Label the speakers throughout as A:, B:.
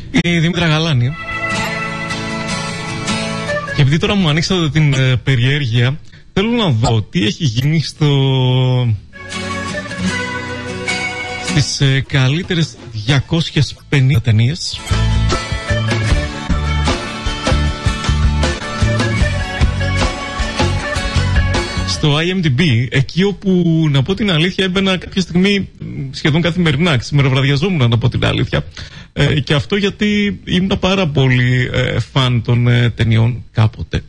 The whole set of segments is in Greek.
A: η Δήμητρα Γαλάνη. Και επειδή τώρα μου ανοίξατε την περιέργεια, θέλω να δω τι έχει γίνει στις καλύτερες 250 ταινίες. Στο IMDb, εκεί όπου, να πω την αλήθεια, έμπαινα κάποια στιγμή σχεδόν καθημερινά, ξημεροβραδιαζόμουν, να πω την αλήθεια. Και αυτό γιατί ήμουν πάρα πολύ φαν των ταινιών κάποτε.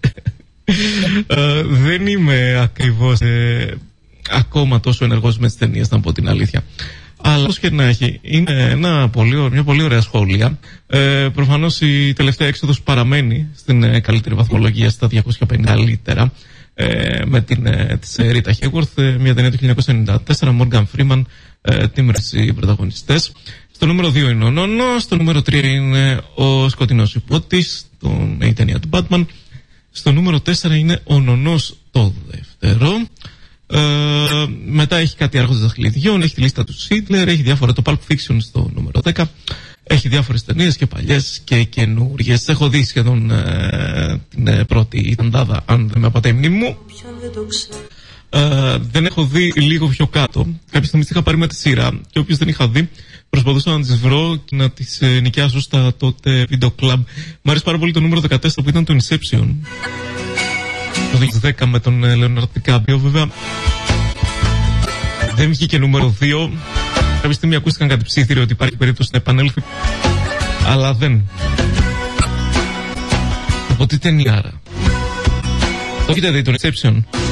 A: Δεν είμαι ακριβώς ακόμα τόσο ενεργός με τις ταινίες, να πω την αλήθεια. Αλλά όπως και να έχει, είναι μια πολύ ωραία σχόλια. Προφανώς η τελευταία έξοδος παραμένει στην καλύτερη βαθμολογία στα 250 καλύτερα. Με της Ρίτα Χέγουαρθ, μια ταινία του 1994, Μόργαν Φρίμαν, Τιμ Ρις οι πρωταγωνιστές. Στο νούμερο 2 είναι ο Νόνος, στο νούμερο 3 είναι ο Σκοτεινός Υπότης, η ταινία του Batman. Στο νούμερο 4 είναι ο Νονός το δεύτερο. Μετά έχει κάτι Άρχοντας Δαχτυλιδιών, έχει τη λίστα του Σίτλερ, έχει διάφορα, το Pulp Fiction στο νούμερο 10. Έχει διάφορες ταινίες και παλιές και καινούριες. Έχω δει σχεδόν την πρώτη ταντάδα, αν δεν με απατάει η μνήμη μου. Δεν έχω δει λίγο πιο κάτω. Κάποια στιγμή τις είχα πάρει με τη σειρά και όποιος δεν είχα δει προσπαθούσα να τις βρω και να τις νοικιάσω στα τότε βίντεο κλαμπ. Μ' αρέσει πάρα πολύ το νούμερο 14 που ήταν το Inception. Το 2010 με τον Leonardo DiCaprio, βέβαια. Δεν βγήκε νούμερο 2. Κάποια στιγμή ακούστηκαν κάτι ψήθυρο ότι υπάρχει περίπτωση να επανέλθει, αλλά δεν. Από τι ταινιάρα. Το έχετε δει το Inception?